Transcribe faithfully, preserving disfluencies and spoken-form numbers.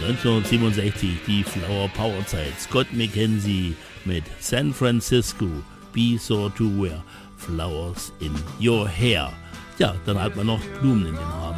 neunzehnhundertsiebenundsechzig die Flower Power Zeit. Scott McKenzie mit San Francisco, Be Sure to Wear Flowers in Your Hair. Ja, dann hat man noch Blumen in den Haaren.